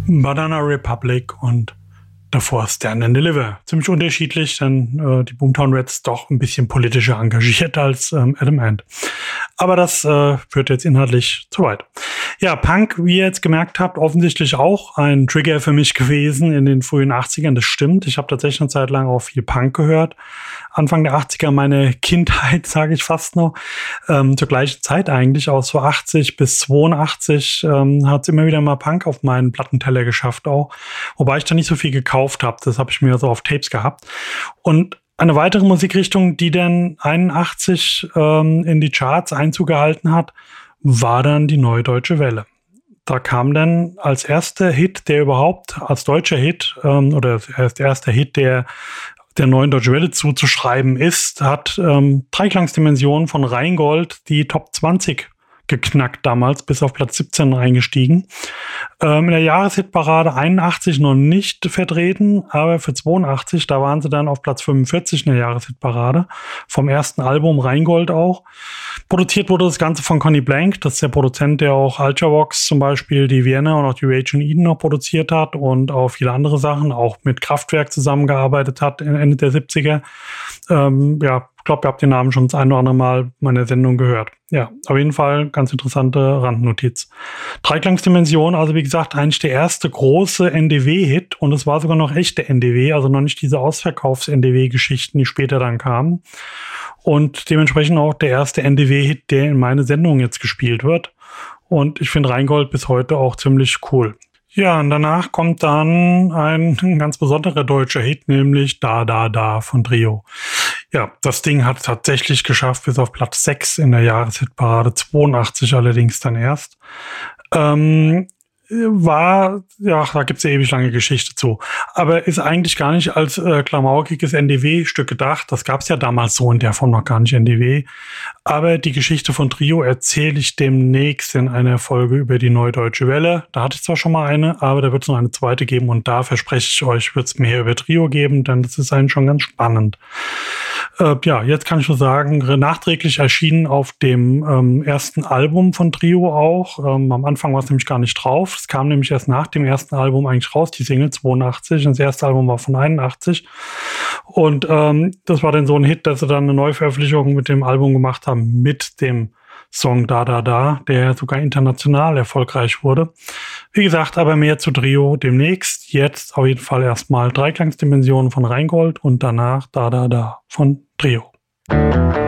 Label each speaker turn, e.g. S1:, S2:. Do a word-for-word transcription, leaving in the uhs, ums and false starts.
S1: Banana Republic und davor Stand and Deliver. Ziemlich unterschiedlich, denn äh, die Boomtown Rats doch ein bisschen politischer engagiert als ähm, Adam Ant. Aber das äh, führt jetzt inhaltlich zu weit. Ja, Punk, wie ihr jetzt gemerkt habt, offensichtlich auch ein Trigger für mich gewesen in den frühen achtzigern. Das stimmt. Ich habe tatsächlich eine Zeit lang auch viel Punk gehört. Anfang der achtziger meine Kindheit, sage ich fast noch. Ähm, zur gleichen Zeit eigentlich, aus so achtzig bis zweiundachtzig, ähm, hat es immer wieder mal Punk auf meinen Plattenteller geschafft auch. Wobei ich da nicht so viel gekauft habe. Das habe ich mir so auf Tapes gehabt. Und eine weitere Musikrichtung, die dann einundachtzig ähm, in die Charts Einzug gehalten hat, war dann die Neue Deutsche Welle. Da kam dann als erster Hit, der überhaupt als deutscher Hit ähm, oder der erste Hit, der der Neuen Deutschen Welle zuzuschreiben ist, hat ähm, Dreiklangsdimensionen von Rheingold die Top zwanzig geknackt damals, bis auf Platz siebzehn eingestiegen. Ähm, in der Jahreshitparade einundachtzig noch nicht vertreten, aber für zweiundachtzig, da waren sie dann auf Platz fünfundvierzig in der Jahreshitparade, vom ersten Album Rheingold auch. Produziert wurde das Ganze von Conny Blank, das ist der Produzent, der auch Ultravox zum Beispiel, die Vienna und auch die Rage and Eden noch produziert hat und auch viele andere Sachen, auch mit Kraftwerk zusammengearbeitet hat Ende der siebziger. Ähm, ja, ich glaube, ihr habt den Namen schon das ein oder andere Mal in meiner Sendung gehört. Ja, auf jeden Fall ganz interessante Randnotiz. Dreiklangsdimension, also wie gesagt, eigentlich der erste große N D W-Hit und es war sogar noch echte N D W, also noch nicht diese Ausverkaufs-N D W-Geschichten, die später dann kamen. Und dementsprechend auch der erste N D W-Hit, der in meine Sendung jetzt gespielt wird. Und ich finde Rheingold bis heute auch ziemlich cool. Ja, und danach kommt dann ein ganz besonderer deutscher Hit, nämlich Da, Da, Da von Trio. Ja, das Ding hat es tatsächlich geschafft bis auf Platz sechs in der Jahreshitparade, zweiundachtzig allerdings dann erst. Ähm, war, ja, da gibt's ja ewig lange Geschichte zu. Aber ist eigentlich gar nicht als äh, klamaukiges N D W-Stück gedacht. Das gab's ja damals so in der Form noch gar nicht, N D W. Aber die Geschichte von Trio erzähle ich demnächst in einer Folge über die Neue Deutsche Welle. Da hatte ich zwar schon mal eine, aber da wird es noch eine zweite geben. Und da verspreche ich euch, wird es mehr über Trio geben, denn das ist eigentlich schon ganz spannend. Äh, ja, jetzt kann ich nur sagen, nachträglich erschienen auf dem ähm, ersten Album von Trio auch. Ähm, am Anfang war es nämlich gar nicht drauf. Es kam nämlich erst nach dem ersten Album eigentlich raus, die Single zweiundachtzig. Und das erste Album war von einundachtzig. Und ähm, das war dann so ein Hit, dass sie dann eine Neuveröffentlichung mit dem Album gemacht haben, mit dem Song Da, Da, Da, der sogar international erfolgreich wurde. Wie gesagt, aber mehr zu Trio demnächst. Jetzt auf jeden Fall erstmal Dreiklangsdimensionen von Rheingold und danach Da, Da, Da von Trio.